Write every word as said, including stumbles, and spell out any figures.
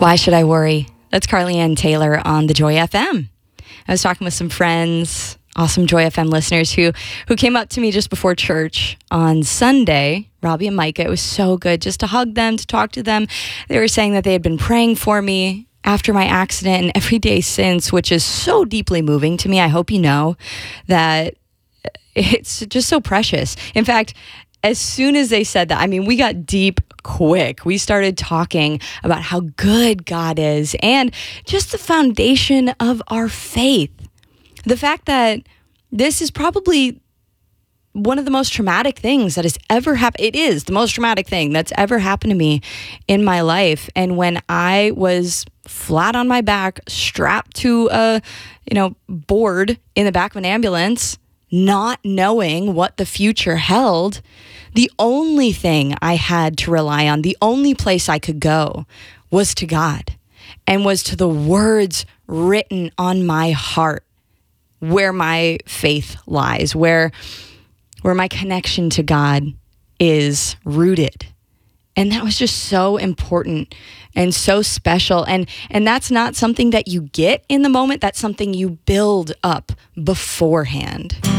Why Should I Worry? That's Carly Ann Taylor on the Joy F M. I was talking with some friends, awesome Joy F M listeners who who came up to me just before church on Sunday, Robbie and Micah. It was so good just to hug them, to talk to them. They were saying that they had been praying for me after my accident and every day since, which is so deeply moving to me. I hope you know that it's just so precious. In fact, as soon as they said that, I mean, we got deep quick. We started talking about how good God is and just the foundation of our faith. The fact that this is probably one of the most traumatic things that has ever happened. It is the most traumatic thing that's ever happened to me in my life. And when I was flat on my back, strapped to a, you know, board in the back of an ambulance, not knowing what the future held, the only thing I had to rely on, the only place I could go was to God and was to the words written on my heart, where my faith lies, where, where my connection to God is rooted. And that was just so important and so special. And, and that's not something that you get in the moment. That's something you build up beforehand.